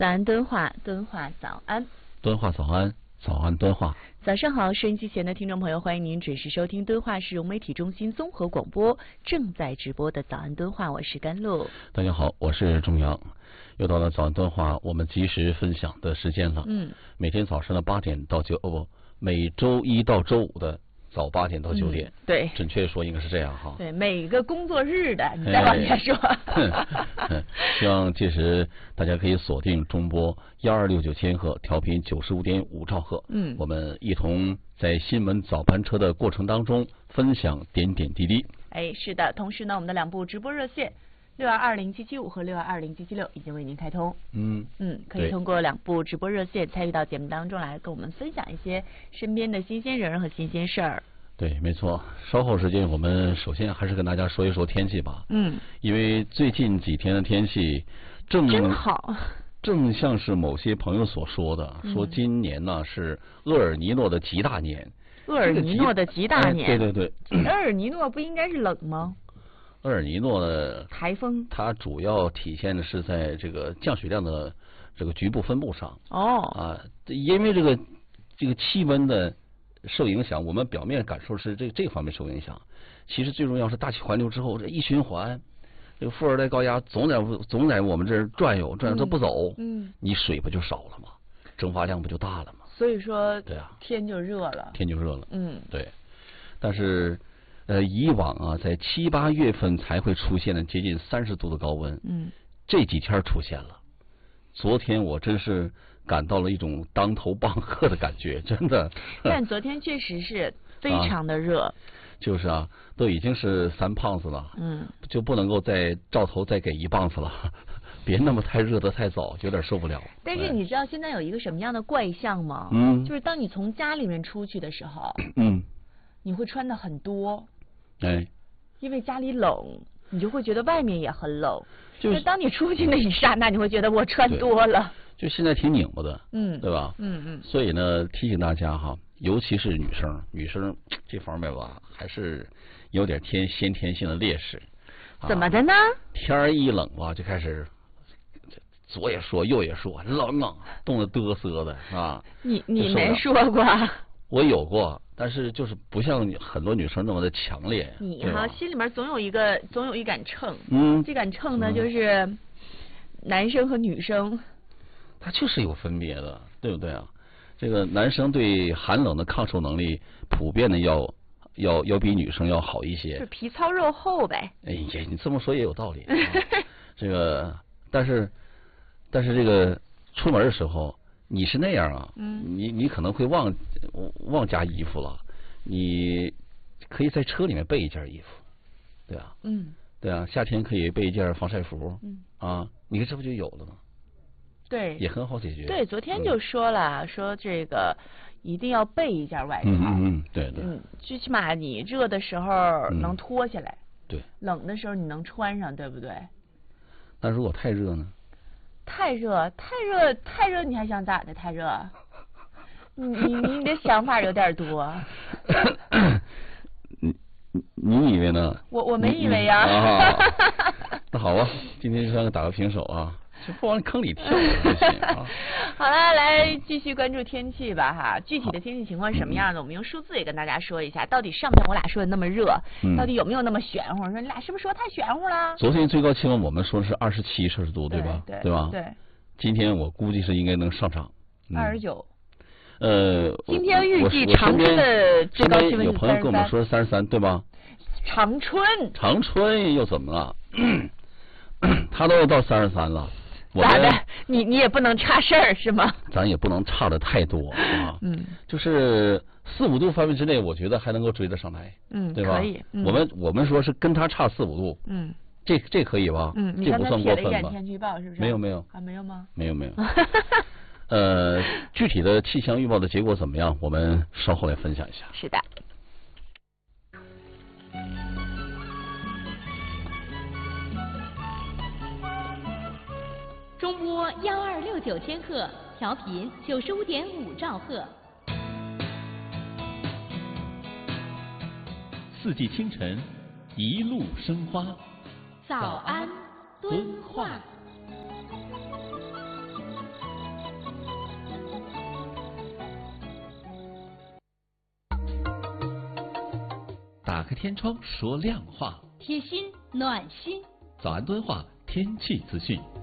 早安敦化，敦化早安， 敦化早安，早安敦化。 早上好，收音机前的听众朋友，欢迎您准时收听敦化市融媒体中心综合广播正在直播的早安敦化，我是甘露。 大家好，我是钟阳。又到了早安敦化我们及时分享的时间了。每天早上的8点到9，每周一到周五的早8点到9点。 对， 准确说应该是这样哈。 对，每个工作日的，你再往下说。 希望届时大家可以锁定中波1269千赫，调频95.5兆赫。我们一同在新闻早班车的过程当中分享点点滴滴。 哎，是的，同时呢，我们的2部直播热线6220775和6220776已经为您开通。可以通过2部直播热线参与到节目当中来，跟我们分享一些身边的新鲜人和新鲜事儿。 对，没错。稍后时间，我们首先还是跟大家说一说天气吧。因为最近几天的天气真好， 正像是某些朋友所说的，说今年呢是厄尔尼诺的极大年。 厄尔尼诺的极大年， 对。 厄尔尼诺不应该是冷吗？ 厄尔尼诺的台风，它主要体现的是在这个降水量的这个局部分布上。因为这个气温的受影响，我们表面感受是这方面受影响。其实最重要是大气环流之后，这一循环，这个副热带高压总在我们这儿转悠它不走，你水不就少了吗？蒸发量不就大了吗？ 所以说， 对啊， 天就热了。 对。但是以往啊，在7、8月份才会出现的接近30度的高温，这几天出现了。昨天我真是感到了一种当头棒喝的感觉，真的。 但昨天确实是非常的热。 就是啊，都已经是3胖子了，就不能够再照头再给1磅子了，别那么太热得太早，有点受不了。 但是你知道现在有一个什么样的怪象吗？就是当你从家里面出去的时候，你会穿的很多，因为家里冷，你就会觉得外面也很冷。就是当你出去那一刹那，你会觉得我穿多了。 就现在挺拧巴的，对吧？所以呢，提醒大家哈，尤其是女生这方面吧，还是有点先天性的劣势。 怎么的呢？ 天一冷吧，就开始左也说右也说冷啊，冻得嘚瑟的啊。 你没说过？ 我有过，但是就是不像很多女生那么的强烈。 你哈心里面总有一杆秤，这杆秤呢就是男生和女生， 它就是有分别的，对不对啊？这个男生对寒冷的抗受能力普遍的要比女生要好一些， 是皮糙肉厚呗。 哎呀，你这么说也有道理。这个，但是这个出门的时候。你是那样啊？你可能会忘加衣服了，你可以在车里面备一件衣服，对啊，对啊，夏天可以备一件防晒服，你看这不就有了吗？ 对， 也很好解决。 对，昨天就说了，说这个一定要备一件外套， 对， 最起码你热的时候能脱下来， 对， 冷的时候你能穿上，对不对？ 那如果太热呢？ 太热，你还想咋的？太热，你的想法有点多。 你以为呢？ 我没以为呀。 那好吧，今天就算打个平手啊，就不往坑里跳就行啊。 好了，来继续关注天气吧哈。具体的天气情况是什么样的？我们用数字也跟大家说一下，到底上不像我俩说的那么热，到底有没有那么玄乎？说你俩是不是说太玄乎了？ 昨天最高气温我们说的是27摄氏度，对吧？ 对吧？ 对。 今天我估计是应该能上涨。 29。 今天预计长春的最高气温是33。 有朋友跟我们说33，对吧？ 长春又怎么了？他都要到33了。 咋的？你也不能差事儿是吗？ 咱也不能差的太多啊。就是4、5度范围之内，我觉得还能够追得上来。对吧？ 可以。 我们说是跟他差4、5度。这可以吧？这不算过分吧？ 你刚才瞥了一眼天气预报是不是？ 没有。 没有吗？ 没有。具体的气象预报的结果怎么样？我们稍后来分享一下。 是的。 中波1269千赫，调频95.5兆赫。 四季清晨，一路生花。 早安，敦化。 打开天窗说亮话， 贴心暖心。 早安敦化天气资讯。